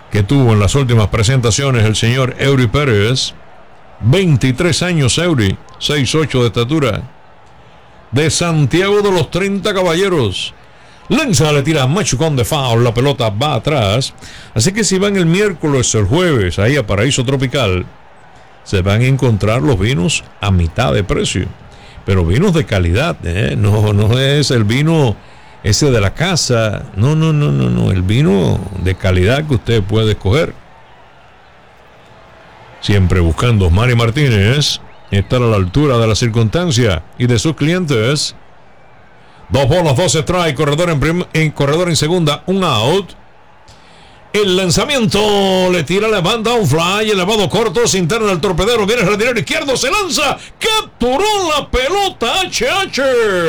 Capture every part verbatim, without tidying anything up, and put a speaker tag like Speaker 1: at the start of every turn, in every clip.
Speaker 1: que tuvo en las últimas presentaciones el señor Eury Pérez. veintitrés años Eury, seis ocho de estatura, de Santiago de los treinta Caballeros. Lanza, le tira machucón de foul, la pelota va atrás. Así que si van el miércoles o el jueves ahí a Paraíso Tropical, se van a encontrar los vinos a mitad de precio, pero vinos de calidad, ¿eh? no, no es el vino ese de la casa, no, no, no, no, no, el vino de calidad que usted puede escoger. Siempre buscando Manny Martínez estar a la altura de la circunstancia y de sus clientes. Dos bolas, dos strike, corredor en, prim- en corredor en segunda, un out. El lanzamiento, le tira, le manda un fly, elevado corto, se interna el torpedero, viene el retirero izquierdo, se lanza, capturó la pelota H H.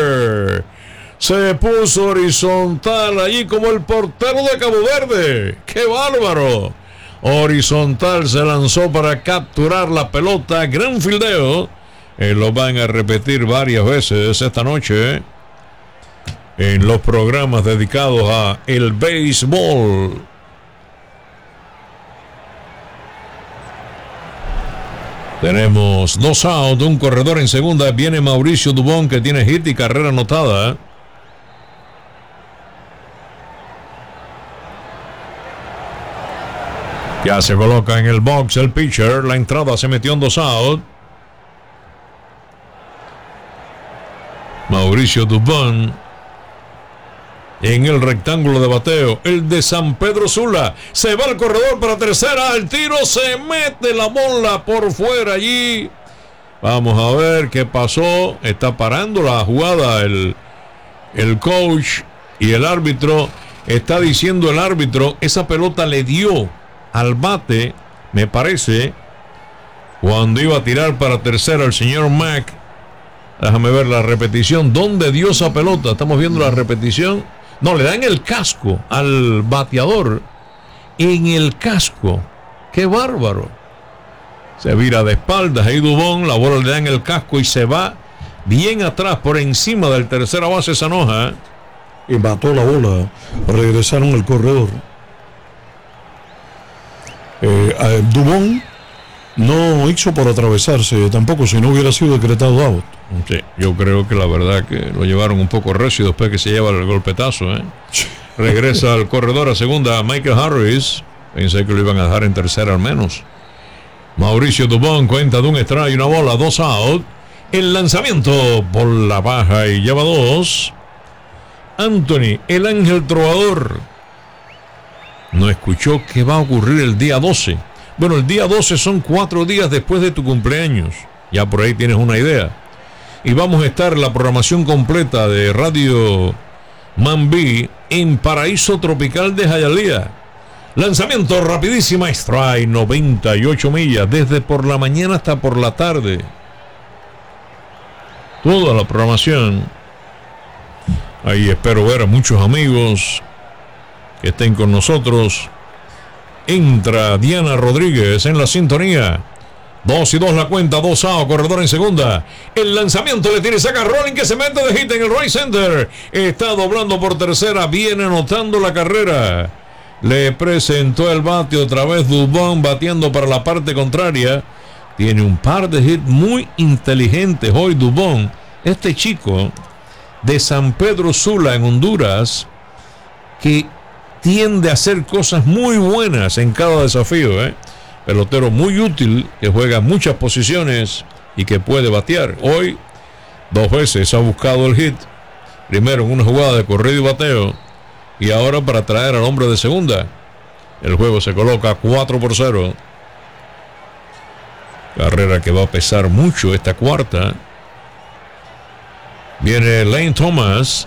Speaker 1: Se puso horizontal allí como el portero de Cabo Verde. ¡Qué bárbaro! Horizontal se lanzó para capturar la pelota, gran fildeo. Eh, lo van a repetir varias veces esta noche en los programas dedicados a el béisbol. Tenemos dos out, un corredor en segunda. Viene Mauricio Dubón, que tiene hit y carrera anotada. Ya se coloca en el box el pitcher. La entrada se metió en dos out. Mauricio Dubón en el rectángulo de bateo, el de San Pedro Sula. Se va el corredor para tercera, el tiro, se mete la bola por fuera allí. Vamos a ver qué pasó. Está parando la jugada el, el coach y el árbitro. Está diciendo el árbitro, esa pelota le dio al bate, me parece, cuando iba a tirar para tercera el señor Mack. Déjame ver la repetición. ¿Dónde dio esa pelota? Estamos viendo la repetición. No, le dan el casco al bateador. En el casco. ¡Qué bárbaro! Se vira de espaldas ahí Dubón. La bola le dan el casco y se va bien atrás por encima del tercera base Sanoja.
Speaker 2: Y mató la bola. Regresaron el corredor. Eh, eh, Dubón no hizo por atravesarse tampoco, si no hubiera sido decretado out.
Speaker 1: Sí, yo creo que la verdad que lo llevaron un poco recio después que se lleva el golpetazo, ¿eh? Regresa al corredor a segunda Michael Harris. Pensé que lo iban a dejar en tercera al menos. Mauricio Dubón cuenta de un strike y una bola, dos out. El lanzamiento por la baja y lleva dos. Anthony, el ángel trovador, no escuchó qué va a ocurrir el día doce. Bueno, el día doce son cuatro días después de tu cumpleaños. Ya por ahí tienes una idea. Y vamos a estar en la programación completa de Radio Mambí en Paraíso Tropical de Hialeah. Lanzamiento rapidísima, strike, noventa y ocho millas, desde por la mañana hasta por la tarde. Toda la programación. Ahí espero ver a muchos amigos que estén con nosotros. Entra Diana Rodríguez en la sintonía. Dos y dos la cuenta, dos out, corredor en segunda. El lanzamiento le tiene, saca Rolling, que se mete de hit en el right center. Está doblando por tercera, viene anotando la carrera. Le presentó el bate otra vez Dubón, bateando para la parte contraria. Tiene un par de hits muy inteligentes hoy Dubón. Este chico de San Pedro Sula en Honduras, que tiende a hacer cosas muy buenas en cada desafío, ¿eh? Pelotero muy útil, que juega muchas posiciones y que puede batear. Hoy, dos veces ha buscado el hit. Primero en una jugada de corrido y bateo, y ahora para traer al hombre de segunda. El juego se coloca cuatro por cero. Carrera que va a pesar mucho esta cuarta. Viene Lane Thomas.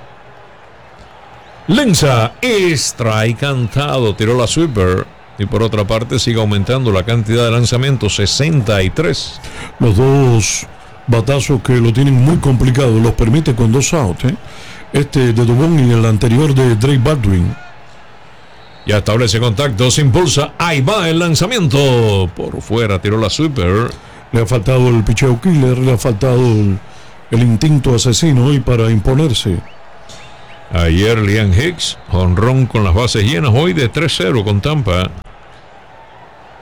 Speaker 1: Lanza, strike cantado, tiró la sweeper. Y por otra parte sigue aumentando la cantidad de lanzamientos, sesenta y tres.
Speaker 2: Los dos batazos que lo tienen muy complicado, los permite con dos outs, ¿eh? Este de Dubón y el anterior de Drake Baldwin.
Speaker 1: Ya establece contacto, se impulsa, ahí va el lanzamiento. Por fuera tiró la sweeper.
Speaker 2: Le ha faltado el picheo killer, le ha faltado el, el instinto asesino y para imponerse.
Speaker 1: Ayer Liam Hicks, jonrón con las bases llenas, hoy de tres cero con Tampa.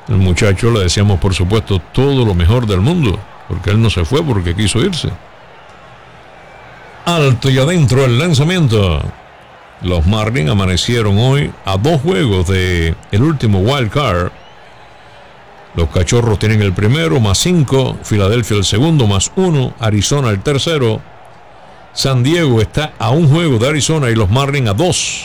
Speaker 1: El muchacho le deseamos, por supuesto, todo lo mejor del mundo, porque él no se fue porque quiso irse. Alto y adentro el lanzamiento. Los Marlins amanecieron hoy a dos juegos de el último wild card. Los Cachorros tienen el primero, más cinco. Filadelfia el segundo, más uno. Arizona el tercero. San Diego está a un juego de Arizona y los Marlins a dos.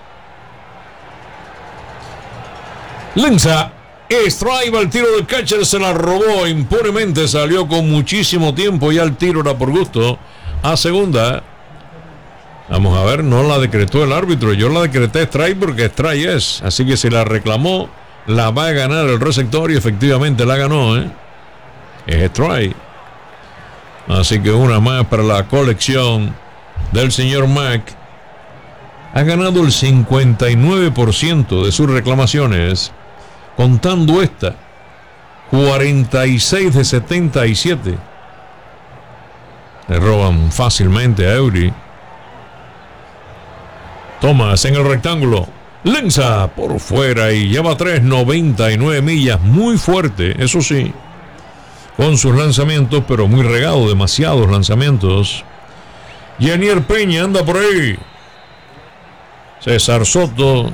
Speaker 1: Lanza. Strike al tiro del catcher, se la robó impunemente, salió con muchísimo tiempo, ya el tiro era por gusto. A segunda. Vamos a ver, no la decretó el árbitro, yo la decreté strike porque strike es. Así que si la reclamó, la va a ganar el receptor y efectivamente la ganó, ¿eh? Es strike. Así que una más para la colección del señor Mack. Ha ganado el cincuenta y nueve por ciento de sus reclamaciones. Contando esta, cuarenta y seis de setenta y siete. Le roban fácilmente a Eury. Thomas en el rectángulo. Lanza por fuera y lleva tres, noventa y nueve millas. Muy fuerte, eso sí. Con sus lanzamientos, pero muy regado, demasiados lanzamientos. Yanier Peña anda por ahí. César Soto.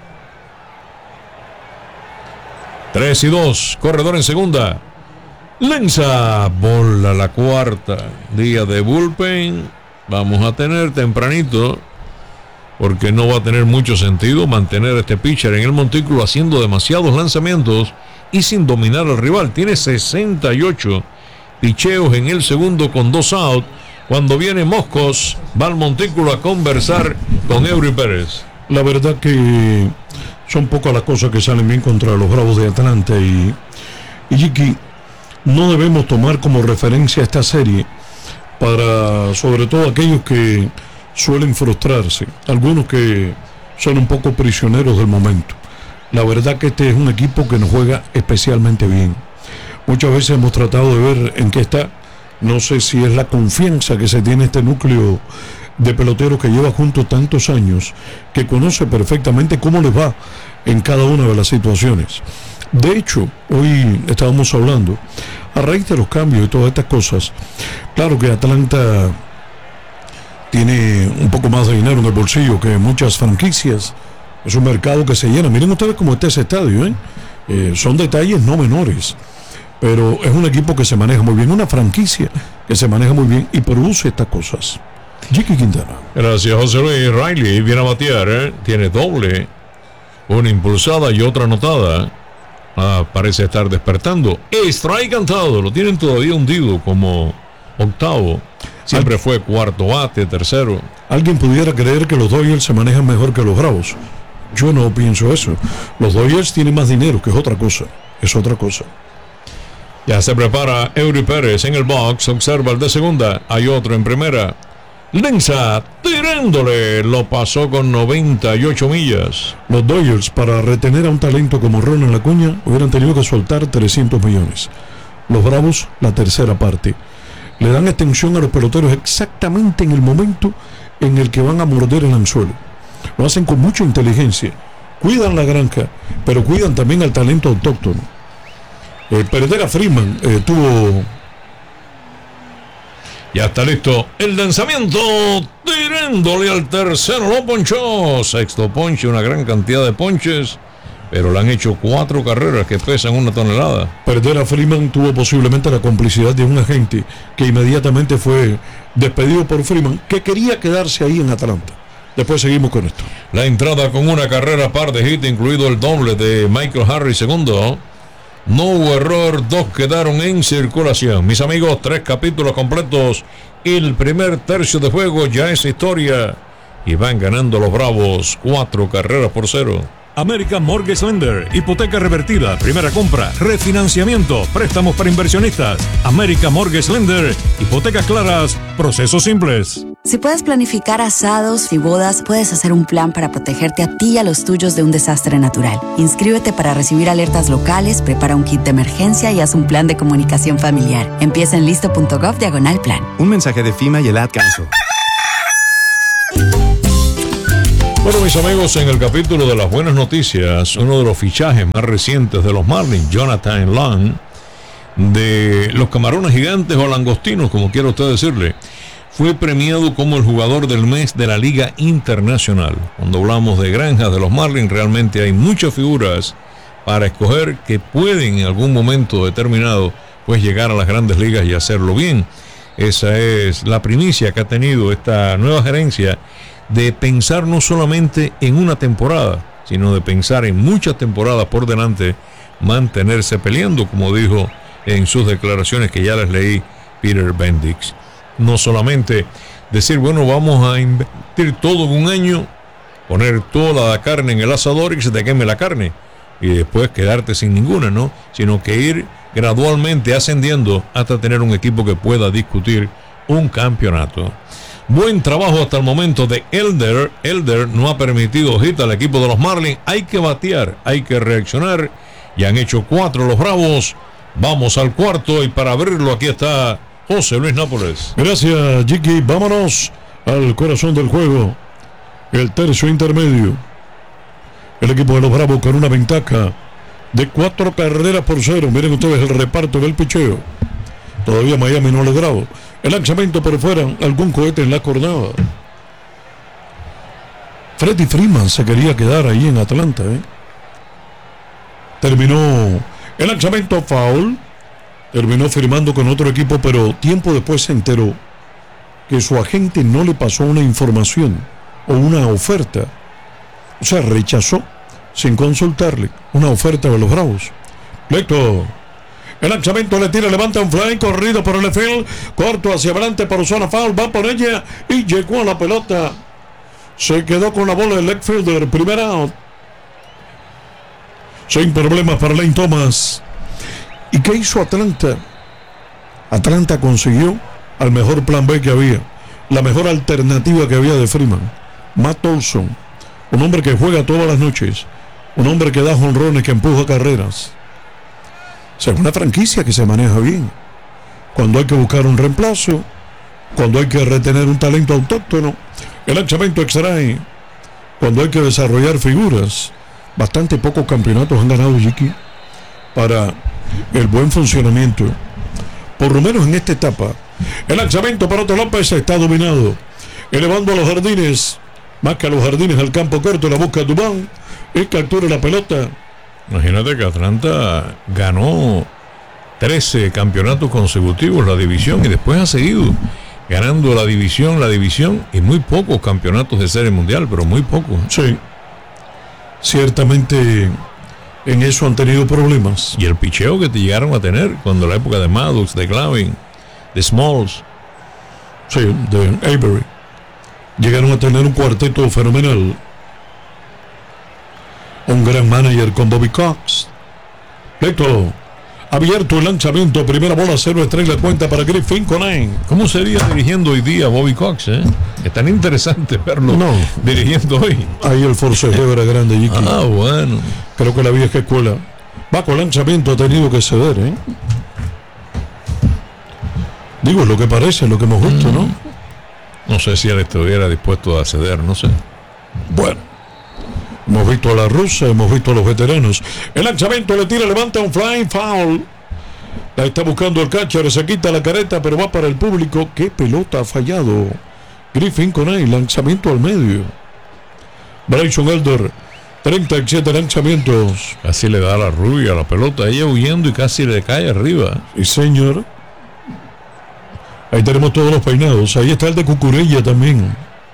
Speaker 1: tres y dos, corredor en segunda. Lanza, bola la cuarta. Día de bullpen. Vamos a tener tempranito, porque no va a tener mucho sentido mantener a este pitcher en el montículo haciendo demasiados lanzamientos y sin dominar al rival. Tiene sesenta y ocho picheos en el segundo con dos outs. Cuando viene Moscos, va al montículo a conversar con Eury Pérez.
Speaker 2: La verdad que son pocas las cosas que salen bien contra los Bravos de Atlanta y, y Jiki, no debemos tomar como referencia esta serie para, sobre todo, aquellos que suelen frustrarse, algunos que son un poco prisioneros del momento. La verdad que este es un equipo que nos juega especialmente bien. Muchas veces hemos tratado de ver en qué está. No sé si es la confianza que se tiene este núcleo de peloteros que lleva juntos tantos años, que conoce perfectamente cómo les va en cada una de las situaciones. De hecho, hoy estábamos hablando, a raíz de los cambios y todas estas cosas, claro que Atlanta tiene un poco más de dinero en el bolsillo que muchas franquicias. Es un mercado que se llena. Miren ustedes cómo está ese estadio, ¿eh? Eh, son detalles no menores, pero es un equipo que se maneja muy bien, una franquicia que se maneja muy bien y produce estas cosas. Jiki Quintana.
Speaker 1: Gracias, José Luis. Riley viene a batear, ¿eh? Tiene doble, una impulsada y otra anotada. Ah, parece estar despertando. Strike cantado, lo tienen todavía hundido como octavo. Siempre fue cuarto bate, tercero.
Speaker 2: Alguien pudiera creer que los Dodgers se manejan mejor que los Bravos. Yo no pienso eso. Los Dodgers tienen más dinero, que es otra cosa. Es otra cosa.
Speaker 1: Ya se prepara Eury Pérez en el box. Observa el de segunda. Hay otro en primera. Lanza tirándole. Lo pasó con noventa y ocho millas.
Speaker 2: Los Dodgers, para retener a un talento como Ronald Acuña, hubieran tenido que soltar trescientos millones. Los Bravos, la tercera parte. Le dan extensión a los peloteros exactamente en el momento en el que van a morder el anzuelo. Lo hacen con mucha inteligencia. Cuidan la granja, pero cuidan también al talento autóctono. Eh, perder a Freeman eh, tuvo...
Speaker 1: Ya está listo el lanzamiento, tirándole al tercero, lo ponchó. Sexto ponche, una gran cantidad de ponches, pero le han hecho cuatro carreras que pesan una tonelada.
Speaker 2: Perder a Freeman tuvo posiblemente la complicidad de un agente que inmediatamente fue despedido por Freeman, que quería quedarse ahí en Atlanta. Después seguimos con esto.
Speaker 1: La entrada con una carrera, par de hit, incluido el doble de Michael Harris segundo. No hubo error, dos quedaron en circulación. Mis amigos, tres capítulos completos. El primer tercio de juego ya es historia. Y van ganando los Bravos cuatro carreras por cero.
Speaker 3: American Mortgage Lender, hipoteca revertida, primera compra, refinanciamiento, préstamos para inversionistas. American Mortgage Lender, hipotecas claras, procesos simples.
Speaker 4: Si puedes planificar asados y bodas, puedes hacer un plan para protegerte a ti y a los tuyos de un desastre natural. Inscríbete para recibir alertas locales, prepara un kit de emergencia y haz un plan de comunicación familiar. Empieza en listo.gov diagonal plan.
Speaker 5: Un mensaje de FEMA y el Ad Council.
Speaker 1: Bueno, mis amigos, en el capítulo de las buenas noticias, uno de los fichajes más recientes de los Marlins, Jonathan Long, de los Camarones Gigantes o Langostinos, como quiera usted decirle, fue premiado como el jugador del mes de la Liga Internacional. Cuando hablamos de granjas de los Marlins, realmente hay muchas figuras para escoger que pueden en algún momento determinado pues llegar a las grandes ligas y hacerlo bien. Esa es la primicia que ha tenido esta nueva gerencia, de pensar no solamente en una temporada, sino de pensar en muchas temporadas por delante, mantenerse peleando, como dijo en sus declaraciones que ya les leí Peter Bendix. No solamente decir, bueno, vamos a invertir todo en un año, poner toda la carne en el asador y que se te queme la carne, y después quedarte sin ninguna, ¿no? Sino que ir gradualmente ascendiendo hasta tener un equipo que pueda discutir un campeonato. Buen trabajo hasta el momento de Elder. Elder no ha permitido hit al equipo de los Marlins. Hay que batear, hay que reaccionar. Y han hecho cuatro los Bravos. Vamos al cuarto y para abrirlo aquí está José Luis Nápoles.
Speaker 2: Gracias, Jiki. Vámonos al corazón del juego. El tercio intermedio. El equipo de los Bravos con una ventaja de cuatro carreras por cero. Miren ustedes el reparto del picheo. Todavía Miami no ha logrado el lanzamiento por fuera, algún cohete en la cornada. Freddie Freeman se quería quedar ahí en Atlanta, ¿eh? Terminó el lanzamiento foul. Terminó firmando con otro equipo, pero tiempo después se enteró que su agente no le pasó una información o una oferta. O sea, rechazó sin consultarle una oferta de los Bravos. Pleito. El lanzamiento le tira, levanta un fly, corrido por el left field, corto hacia adelante por zona foul, va por ella y llegó a la pelota. Se quedó con la bola del left fielder, primera out. Sin problemas para Lane Thomas. ¿Y qué hizo Atlanta? Atlanta consiguió al mejor plan B que había, la mejor alternativa que había de Freeman, Matt Olson, un hombre que juega todas las noches, un hombre que da jonrones, que empuja carreras. O sea, es una franquicia que se maneja bien. Cuando hay que buscar un reemplazo, cuando hay que retener un talento autóctono, el lanzamiento extrae, cuando hay que desarrollar figuras. Bastante pocos campeonatos han ganado Jiki para el buen funcionamiento, por lo menos en esta etapa. El lanzamiento para Otto López está dominado, elevando a los jardines, más que a los jardines del campo corto, la busca Dubán y captura la pelota.
Speaker 1: Imagínate que Atlanta ganó trece campeonatos consecutivos, la división, y después ha seguido ganando la división, la división, y muy pocos campeonatos de serie mundial, pero muy pocos.
Speaker 2: Sí, ciertamente en eso han tenido problemas.
Speaker 1: Y el picheo que te llegaron a tener cuando la época de Maddox, de Glavine, de Smalls.
Speaker 2: Sí, de Avery. Llegaron a tener un cuarteto fenomenal. Un gran manager con Bobby Cox. Lecto. Abierto el lanzamiento. Primera bola, cero estrella cuenta para Griffin Conine.
Speaker 1: ¿Cómo sería dirigiendo hoy día Bobby Cox? Eh? Es tan interesante verlo
Speaker 2: no.
Speaker 1: dirigiendo hoy.
Speaker 2: Ahí el forcejeo era grande, Jiki.
Speaker 1: Ah, bueno.
Speaker 2: Creo que la vieja escuela. Bajo lanzamiento ha tenido que ceder, ¿eh? Digo, es lo que parece, lo que hemos visto, ¿no?
Speaker 1: No sé si él estuviera dispuesto a ceder, no sé.
Speaker 2: Bueno. Hemos visto a la rusa, hemos visto a los veteranos. El lanzamiento le tira, levanta un flying foul. La está buscando el catcher, se quita la careta, pero va para el público. ¿Qué pelota ha fallado? Griffin Conine, lanzamiento al medio. Bryson Elder, treinta y siete lanzamientos.
Speaker 1: Casi le da la rubia a la pelota, ella huyendo y casi le cae arriba.
Speaker 2: Sí, señor. Ahí tenemos todos los peinados. Ahí está el de Cucurella también.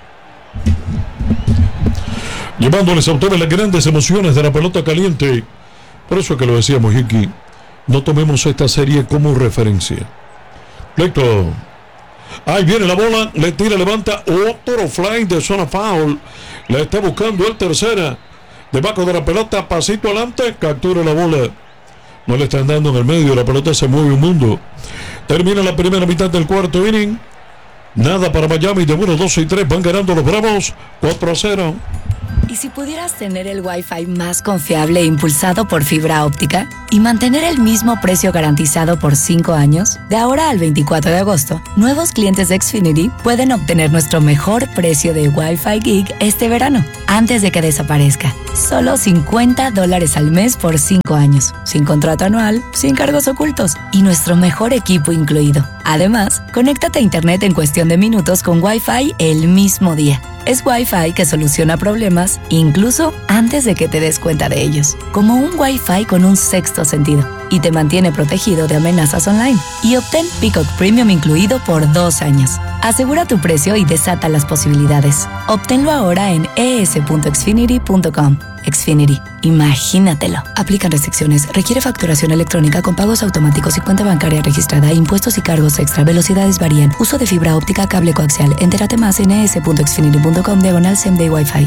Speaker 2: Llevándoles a ustedes las grandes emociones de la pelota caliente. Por eso es que lo decíamos, Jiki, no tomemos esta serie como referencia. Pleito. Ahí viene la bola, le tira, levanta otro fly de zona foul. La está buscando el tercera. Debajo de la pelota, pasito adelante, captura la bola. No le están dando en el medio, la pelota se mueve un mundo. Termina la primera mitad del cuarto inning. Nada para Miami, de uno, dos y tres van ganando los Bravos, cuatro a cero.
Speaker 4: ¿Y si pudieras tener el Wi-Fi más confiable e impulsado por fibra óptica? y mantener el mismo precio garantizado por cinco años? De ahora al veinticuatro de agosto, nuevos clientes de Xfinity pueden obtener nuestro mejor precio de Wi-Fi Gig este verano, antes de que desaparezca. Solo cincuenta dólares al mes por cinco años, sin contrato anual, sin cargos ocultos y nuestro mejor equipo incluido. Además, conéctate a Internet en cuestión de minutos con Wi-Fi el mismo día. Es Wi-Fi que soluciona problemas incluso antes de que te des cuenta de ellos. Como un Wi-Fi con un sexto sentido y te mantiene protegido de amenazas online. Y obtén Peacock Premium incluido por dos años. Asegura tu precio y desata las posibilidades. Obténlo ahora en e s punto xfinity punto com. Xfinity, imagínatelo. Aplican restricciones. Requiere facturación electrónica con pagos automáticos y cuenta bancaria registrada. Impuestos y cargos extra. Velocidades varían. Uso de fibra óptica, cable coaxial. Entérate más en e s punto xfinity punto com diagonal same day Wi-Fi.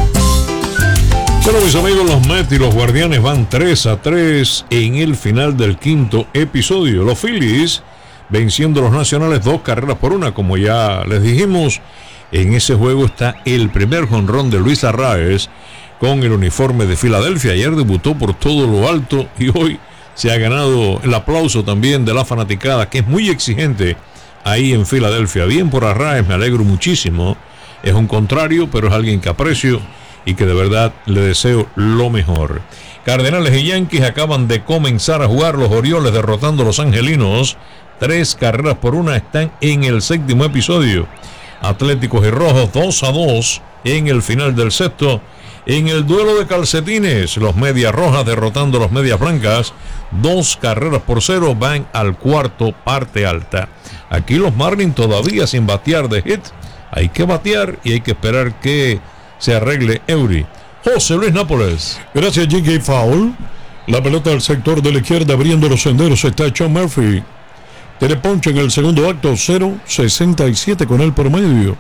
Speaker 1: Bueno, mis amigos, los Mets y los Guardianes van tres a tres en el final del quinto episodio. Los Phillies venciendo a los Nacionales dos carreras por una. Como ya les dijimos, en ese juego está el primer jonrón de Luis Arraez con el uniforme de Filadelfia. Ayer debutó por todo lo alto y hoy se ha ganado el aplauso también de la fanaticada, que es muy exigente ahí en Filadelfia. Bien por Arraez, me alegro muchísimo. Es un contrario, pero es alguien que aprecio y que de verdad le deseo lo mejor. Cardenales y Yankees acaban de comenzar a jugar. Los Orioles derrotando a los Angelinos tres carreras por una, están en el séptimo episodio. Atléticos y Rojos dos a dos en el final del sexto. En el duelo de calcetines, los Medias Rojas derrotando a los Medias Blancas dos carreras por cero, van al cuarto, parte alta. Aquí los Marlins todavía sin batear de hit. Hay que batear y hay que esperar que se arregle Eury. José Luis Nápoles.
Speaker 2: Gracias, J K. Foul. La pelota del sector de la izquierda abriendo los senderos está Sean Murphy. Tiene ponche en el segundo acto, cero sesenta y siete con el promedio.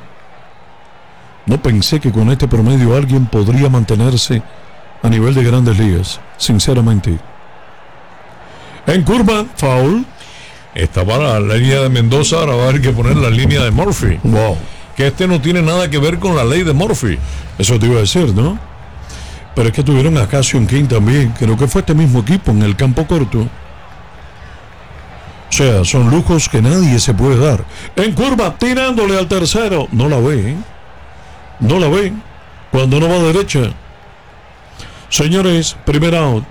Speaker 2: No pensé que con este promedio alguien podría mantenerse a nivel de Grandes Ligas, sinceramente. En curva, foul.
Speaker 1: Estaba la línea de Mendoza, ahora va a haber que poner la línea de Murphy.
Speaker 2: Wow.
Speaker 1: Que este no tiene nada que ver con la ley de Murphy.
Speaker 2: Eso te iba a decir, ¿no? Pero es que tuvieron a Cassian King también. Creo que fue este mismo equipo en el campo corto. O sea, son lujos que nadie se puede dar. En curva, tirándole al tercero. No la ve, ¿eh? No la ve. Cuando no va a derecha. Señores, primer out.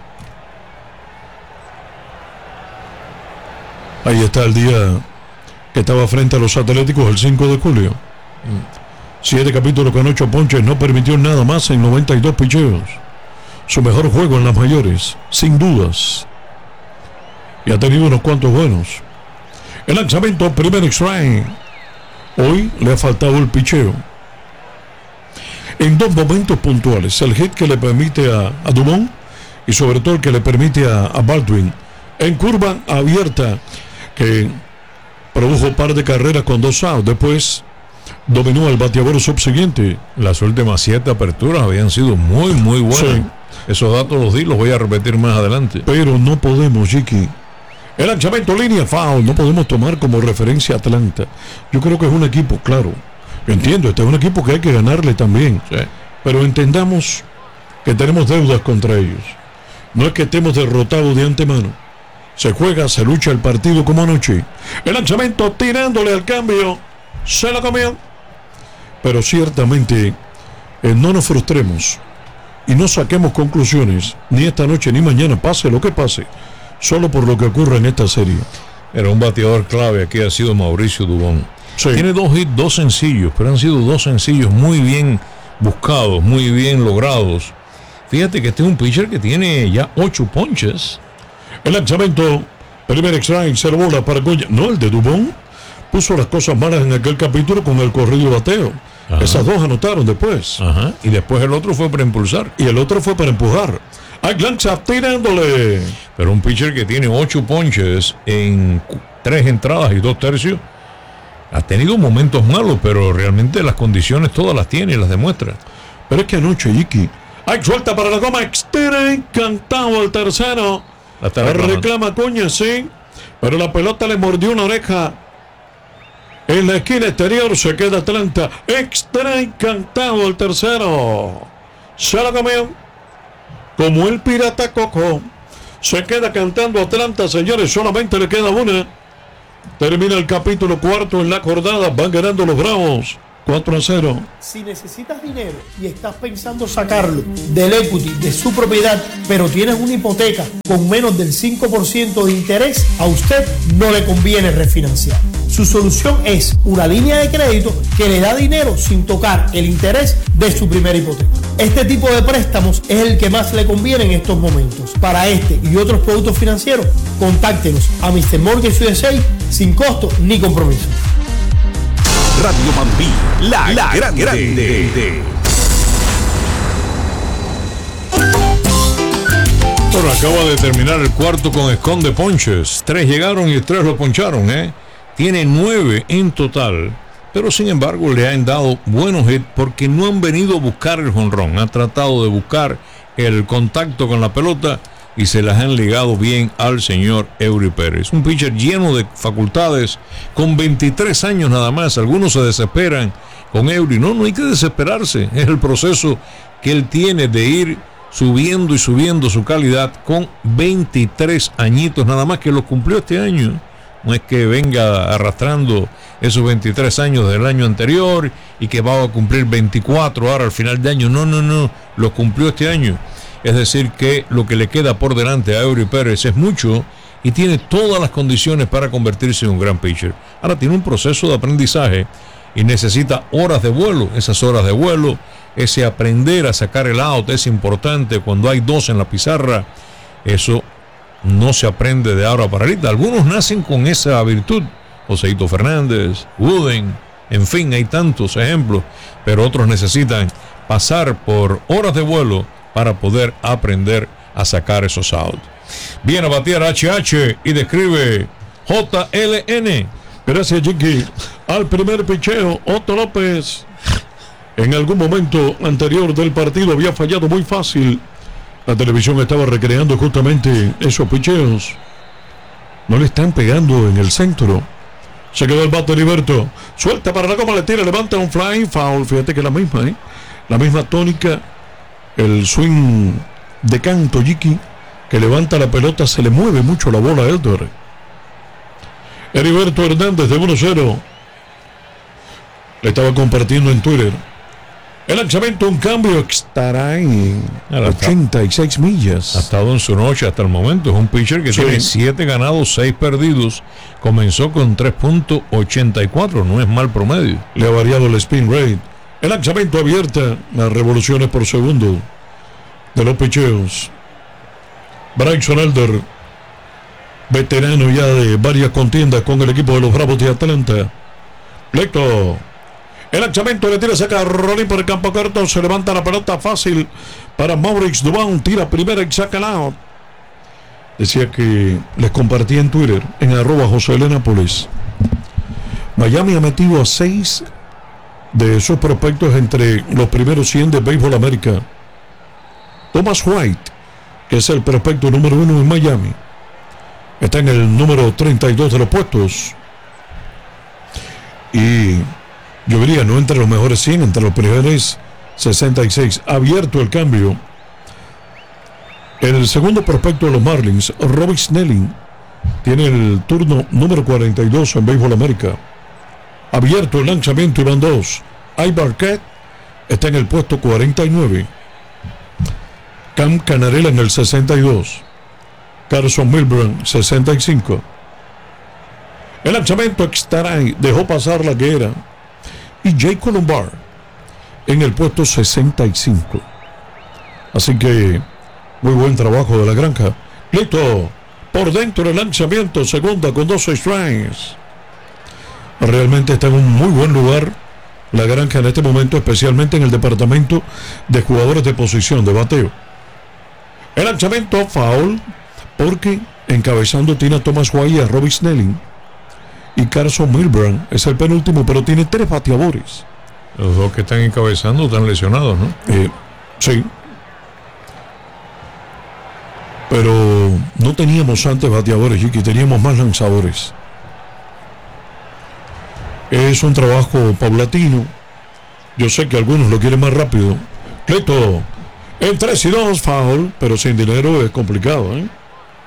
Speaker 2: Ahí está el día que estaba frente a los Atléticos el cinco de julio. Siete capítulos con ocho ponches, no permitió nada más en noventa y dos picheos. Su mejor juego en las mayores, sin dudas. Y ha tenido unos cuantos buenos. El lanzamiento, primer strike. Hoy le ha faltado el picheo. En dos momentos puntuales, el hit que le permite a, a Dumont y sobre todo el que le permite a, a Baldwin. En curva abierta, que produjo un par de carreras con dos outs. Después dominó al bateador subsiguiente.
Speaker 1: Las últimas siete aperturas habían sido muy, muy buenas. Sí. Esos datos los di, los voy a repetir más adelante.
Speaker 2: Pero no podemos, Chiqui. El lanzamiento línea foul, no podemos tomar como referencia a Atlanta. Yo creo que es un equipo, claro. Yo entiendo, este es un equipo que hay que ganarle también.
Speaker 1: Sí.
Speaker 2: Pero entendamos que tenemos deudas contra ellos. No es que estemos derrotados de antemano. Se juega, se lucha el partido como anoche. El lanzamiento tirándole al cambio. Se lo comió. Pero ciertamente eh, no nos frustremos y no saquemos conclusiones ni esta noche ni mañana, pase lo que pase, solo por lo que ocurre en esta serie.
Speaker 1: Era un bateador clave, aquí ha sido Mauricio Dubón.
Speaker 2: Sí.
Speaker 1: Tiene dos hits, dos sencillos, pero han sido dos sencillos muy bien buscados, muy bien logrados. Fíjate que este es un pitcher que tiene ya ocho ponches.
Speaker 2: El lanzamiento, primer strike, cero bola para Goya. No, el de Dubón puso las cosas malas en aquel capítulo con el corrido bateo. Ajá. Esas dos anotaron después.
Speaker 1: Ajá. Y después el otro fue para impulsar.
Speaker 2: Y el otro fue para empujar. Hay lanza tirándole.
Speaker 1: Pero un pitcher que tiene ocho ponches en tres entradas y dos tercios ha tenido momentos malos, pero realmente las condiciones todas las tiene y las demuestra.
Speaker 2: Pero es que anoche, Iki, hay suelta para la goma externa, encantado el tercero.
Speaker 1: La
Speaker 2: reclama Coña, sí, pero la pelota le mordió una oreja. En la esquina exterior se queda Atlanta. Extra encantado el tercero. Se lo comió. Como el pirata Coco. Se queda cantando Atlanta, señores. Solamente le queda una. Termina el capítulo cuarto en la jornada. Van ganando los Bravos cuatro a cero.
Speaker 5: Si necesitas dinero y estás pensando sacarlo del equity de su propiedad, pero tienes una hipoteca con menos del cinco por ciento de interés, a usted no le conviene refinanciar. Su solución es una línea de crédito que le da dinero sin tocar el interés de su primera hipoteca. Este tipo de préstamos es el que más le conviene en estos momentos. Para este y otros productos financieros, contáctenos a mister Mortgage U S A sin costo ni compromiso.
Speaker 6: Radio Mambí, la, la grande. grande.
Speaker 1: Bueno, acaba de terminar el cuarto con esconde ponches. Tres llegaron y tres lo poncharon, ¿eh? Tiene nueve en total, pero sin embargo le han dado buenos hits porque no han venido a buscar el jonrón. Han tratado de buscar el contacto con la pelota y se las han ligado bien al señor Eury Pérez. Un pitcher lleno de facultades, con veintitrés años nada más. Algunos se desesperan con Eury. No, no hay que desesperarse. Es el proceso que él tiene de ir subiendo y subiendo su calidad con veintitrés añitos nada más, que los cumplió este año. No es que venga arrastrando esos veintitrés años del año anterior y que va a cumplir veinticuatro ahora al final de año. No, no, no. Los cumplió este año. Es decir, que lo que le queda por delante a Eury Pérez es mucho y tiene todas las condiciones para convertirse en un gran pitcher. Ahora tiene un proceso de aprendizaje y necesita horas de vuelo. Esas horas de vuelo, ese aprender a sacar el out es importante cuando hay dos en la pizarra. Eso no se aprende de ahora para ahorita. Algunos nacen con esa virtud. Joseito Fernández, Wooden, en fin, hay tantos ejemplos, pero otros necesitan pasar por horas de vuelo para poder aprender a sacar esos outs. Viene a batear H H y describe J L N.
Speaker 2: Gracias, Chiqui. Al primer picheo, Otto López en algún momento anterior del partido había fallado muy fácil. La televisión estaba recreando justamente esos picheos. No le están pegando en el centro. Se quedó el bate Heriberto. Suelta para la goma, le tira, levanta un fly, foul. Fíjate que es la misma, ¿eh? La misma tónica. El swing de canto, Yiki, que levanta la pelota, se le mueve mucho la bola a Elder. Heriberto Hernández de uno cero. Le estaba compartiendo en Twitter. El lanzamiento, un cambio, estará en ochenta y seis millas.
Speaker 1: Ha estado en su noche hasta el momento. Es un pitcher que sí tiene siete ganados, seis perdidos. Comenzó con tres punto ochenta y cuatro. No es mal promedio.
Speaker 2: Le ha variado el spin rate. El lanzamiento abierta, las revoluciones por segundo de los picheos. Bryson Elder, veterano ya de varias contiendas con el equipo de los Bravos de Atlanta. Lecto. El lanzamiento le tira, saca a Rolín por el campo corto. Se levanta la pelota fácil para Maurice Dubón. Tira primera y saca el out. Decía que les compartí en Twitter, en arroba José Nápoles. Miami ha metido a seis de sus prospectos entre los primeros cien de Béisbol América. Thomas White, que es el prospecto número uno en Miami, está en el número treinta y dos de los puestos. Y yo diría, no entre los mejores cien, entre los primeros sesenta y seis. Abierto el cambio. El segundo prospecto de los Marlins, Robbie Snelling, tiene el turno número cuarenta y dos en Béisbol América. Abierto el lanzamiento y van dos. Ivar Cat está en el puesto cuarenta y nueve. Cam Canarella en el sesenta y dos. Carson Milburn, sesenta y cinco. El lanzamiento Extaray dejó pasar la que era. Y Jay Colombar en el puesto sesenta y cinco. Así que muy buen trabajo de la granja. Listo. Por dentro el lanzamiento, segunda con dos strikes. Realmente está en un muy buen lugar la granja en este momento, especialmente en el departamento de jugadores de posición de bateo. El lanzamiento foul, porque encabezando tiene a Thomas White y a Robbie Snelling. Y Carson Milburn es el penúltimo, pero tiene tres bateadores.
Speaker 1: Los dos que están encabezando están lesionados, ¿no?
Speaker 2: Eh, sí. Pero no teníamos antes bateadores, Chiqui, teníamos más lanzadores. Es un trabajo paulatino. Yo sé que algunos lo quieren más rápido. Cleto, en tres y dos, foul, pero sin dinero es complicado, ¿eh?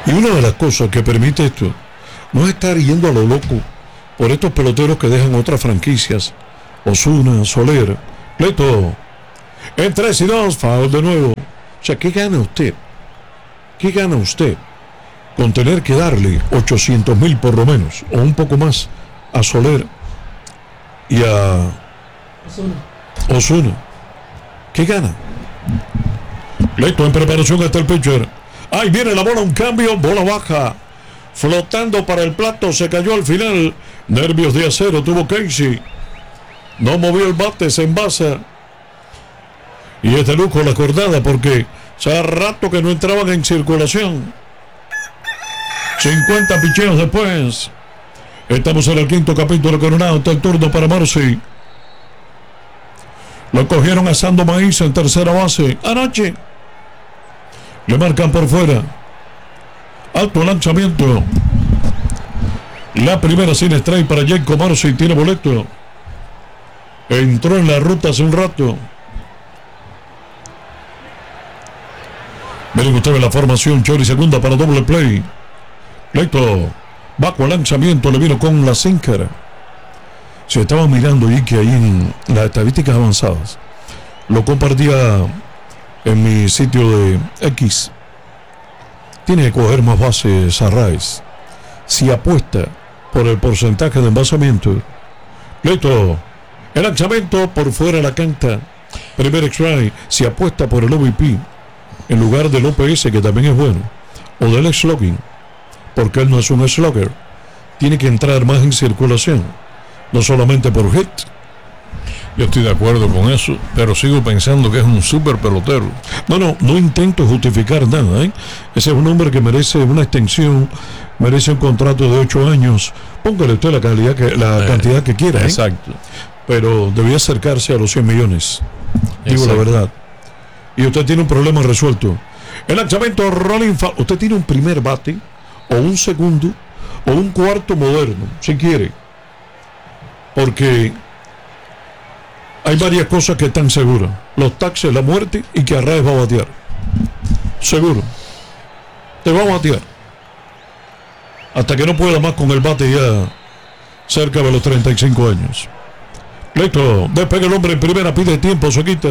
Speaker 2: Y una de las cosas que permite esto no es estar yendo a lo loco por estos peloteros que dejan otras franquicias. Ozuna, Soler, Leto. En tres y dos, foul de nuevo. O sea, ¿qué gana usted? ¿Qué gana usted con tener que darle ochocientos mil por lo menos, o un poco más, a Soler y a Ozuna? ¿Qué gana? Leto en preparación hasta el pitcher. Ahí viene la bola, un cambio, bola baja, flotando para el plato, se cayó al final. Nervios de acero tuvo Casey. No movió el bate, se envasa. Y es de lujo la acordada porque hace rato que no entraban en circulación. cincuenta picheos después. Estamos en el quinto capítulo coronado. Está el turno para Morsi. Lo cogieron asando maíz en tercera base. Anoche. Le marcan por fuera. Alto lanzamiento. La primera sin strike para Jacob Morsi. Tiene boleto. Entró en la ruta hace un rato. Miren ustedes la formación. Chori segunda para doble play. Leto. Bajo el lanzamiento. Le vino con la sinker. Se estaba mirando y que ahí en las estadísticas avanzadas. Lo compartía en mi sitio de X. Tiene que coger más bases a Rice. Si apuesta por el porcentaje de envasamiento. Leto. El lanzamiento por fuera la canta. Primer strike. Si apuesta por el O V P en lugar del O P S, que también es bueno, o del slugging, porque él no es un slugger, tiene que entrar más en circulación, no solamente por hit.
Speaker 1: Yo estoy de acuerdo con eso, pero sigo pensando que es un super pelotero.
Speaker 2: No, no, no intento justificar nada, ¿eh? Ese es un hombre que merece una extensión, merece un contrato de ocho años. Póngale usted la calidad que, la eh, cantidad que quiera, ¿eh?
Speaker 1: Exacto.
Speaker 2: Pero debía acercarse a los cien millones. Digo exacto. La verdad. Y usted tiene un problema resuelto. El lanzamiento rolling foul. Usted tiene un primer bate, o un segundo, o un cuarto moderno, si quiere. Porque hay varias cosas que están seguras. Los taxes, la muerte y que Arraez va a batear. Seguro. Te va a batear. Hasta que no pueda más con el bate ya cerca de los treinta y cinco años. Listo. Despega el hombre en primera, pide tiempo, se quita.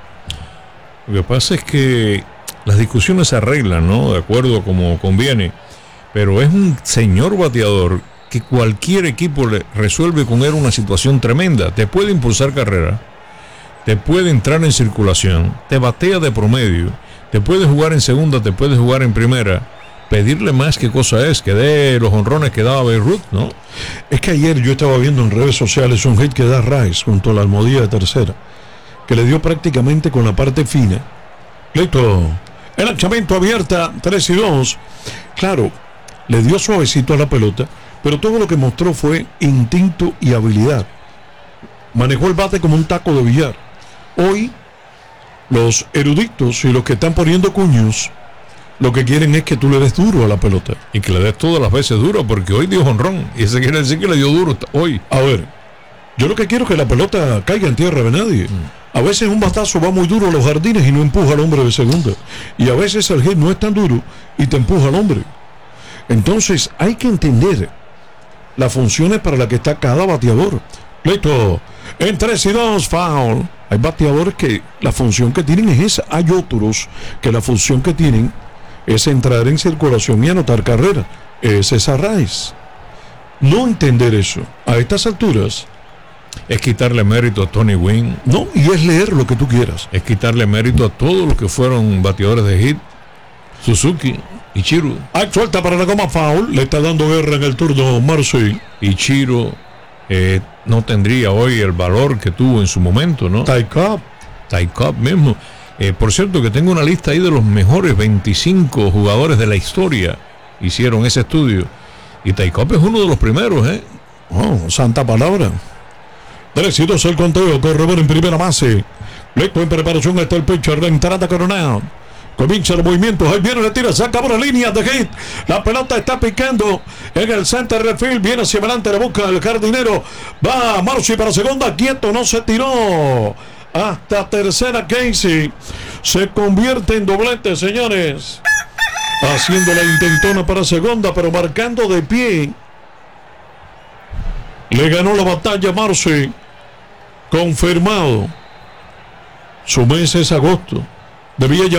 Speaker 1: Lo que pasa es que las discusiones se arreglan, ¿no? De acuerdo como conviene. Pero es un señor bateador que cualquier equipo le resuelve con él una situación tremenda. Te puede impulsar carrera, te puede entrar en circulación, te batea de promedio, te puede jugar en segunda, te puede jugar en primera. Pedirle más, ¿qué cosa es? Que dé los honrones que daba Beirut, ¿no?
Speaker 2: Es que ayer yo estaba viendo en redes sociales un hit que da Rice junto a la almohadilla de tercera, que le dio prácticamente con la parte fina. Listo. El lanzamiento abierta, tres y dos. Claro, le dio suavecito a la pelota, pero todo lo que mostró fue instinto y habilidad. Manejó el bate como un taco de billar. Hoy, los eruditos y los que están poniendo cuños, lo que quieren es que tú le des duro a la pelota.
Speaker 1: Y que le des todas las veces duro, porque hoy dio jonrón. Y eso quiere decir que le dio duro hoy.
Speaker 2: A ver, yo lo que quiero es que la pelota caiga en tierra de nadie. Mm. A veces un batazo va muy duro a los jardines y no empuja al hombre de segunda. Y a veces el hit no es tan duro y te empuja al hombre. Entonces hay que entender las funciones para las que está cada bateador. Listo. En tres y dos, foul. Hay bateadores que la función que tienen es esa. Hay otros que la función que tienen es entrar en circulación y anotar carrera. Ese es Arraez. No entender eso a estas alturas
Speaker 1: es quitarle mérito a Tony Gwynn.
Speaker 2: No, y es leer lo que tú quieras.
Speaker 1: Es quitarle mérito a todos los que fueron bateadores de hit. Suzuki, Ichiro.
Speaker 2: Hay suelta para la goma, foul. Le está dando guerra en el turno Morsi.
Speaker 1: Ichiro eh, no tendría hoy el valor que tuvo en su momento, ¿no?
Speaker 2: Ty Cobb.
Speaker 1: Ty Cobb mismo. Eh, por cierto, que tengo una lista ahí de los mejores veinticinco jugadores de la historia. Hicieron ese estudio. Y Ty Cobb es uno de los primeros, ¿eh?
Speaker 2: Oh, santa palabra. tres y dos el conteo. Corredor en primera base. Listo en preparación. Está el pitcher de entrada Coronado. Comienza los movimientos. Ahí viene, le tira, saca por la línea de hit. La pelota está picando en el center de field. Viene hacia adelante, la busca el jardinero. Va Morsi para segunda. Quieto, no se tiró. Hasta tercera, Casey. Se convierte en doblete, señores. haciendo la intentona para segunda, pero marcando de pie. Le ganó la batalla Marce. Confirmado. Su mes es agosto. Debía llamar